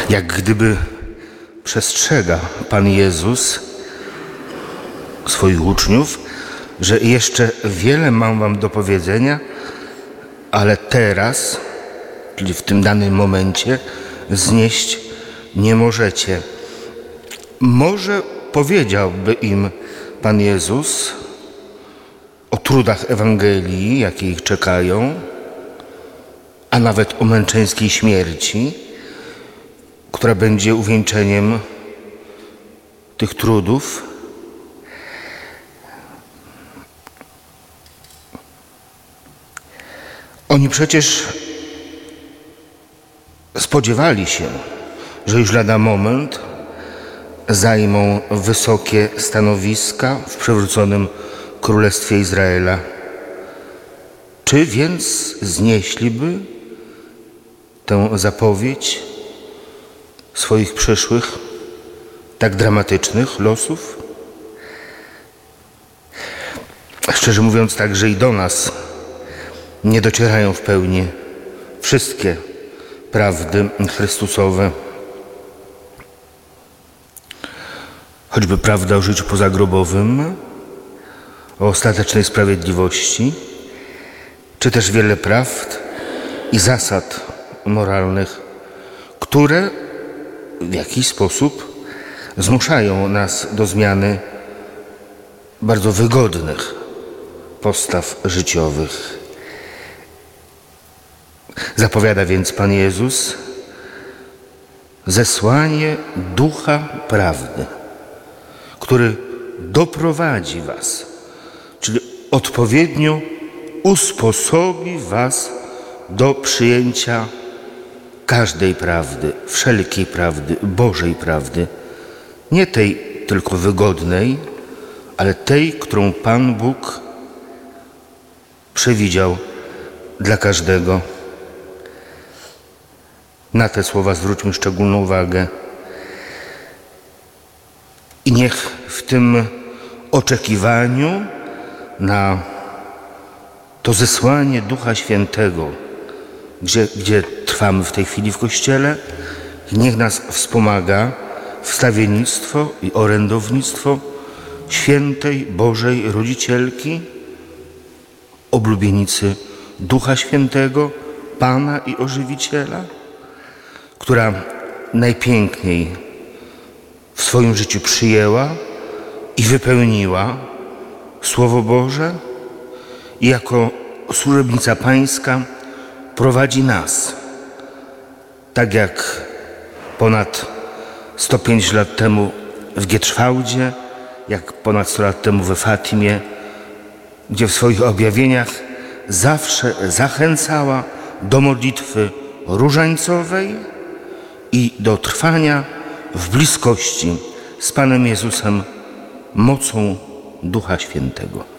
Jak gdyby przestrzega Pan Jezus swoich uczniów, że jeszcze wiele mam wam do powiedzenia, ale teraz, czyli w tym danym momencie, znieść nie możecie. Może powiedziałby im Pan Jezus o trudach Ewangelii, jakie ich czekają, a nawet o męczeńskiej śmierci, która będzie uwieńczeniem tych trudów. Oni przecież spodziewali się, że już lada moment zajmą wysokie stanowiska w przywróconym Królestwie Izraela. Czy więc znieśliby tę zapowiedź swoich przyszłych, tak dramatycznych losów? Szczerze mówiąc, także i do nas nie docierają w pełni wszystkie prawdy Chrystusowe. Choćby prawda o życiu pozagrobowym, o ostatecznej sprawiedliwości, czy też wiele prawd i zasad moralnych, które w jakiś sposób zmuszają nas do zmiany bardzo wygodnych postaw życiowych. Zapowiada więc Pan Jezus zesłanie Ducha Prawdy, który doprowadzi was, czyli odpowiednio usposobi was do przyjęcia każdej prawdy, wszelkiej prawdy, Bożej prawdy. Nie tej tylko wygodnej, ale tej, którą Pan Bóg przewidział dla każdego. Na te słowa zwróćmy szczególną uwagę. I niech w tym oczekiwaniu na to zesłanie Ducha Świętego, gdzie trwamy w tej chwili w Kościele, niech nas wspomaga wstawiennictwo i orędownictwo świętej Bożej Rodzicielki, oblubienicy Ducha Świętego, Pana i Ożywiciela, która najpiękniej w swoim życiu przyjęła i wypełniła Słowo Boże i jako służebnica Pańska prowadzi nas, tak jak ponad 105 lat temu w Gietrzwałdzie, jak ponad 100 lat temu we Fatimie, gdzie w swoich objawieniach zawsze zachęcała do modlitwy różańcowej i do trwania w bliskości z Panem Jezusem mocą Ducha Świętego.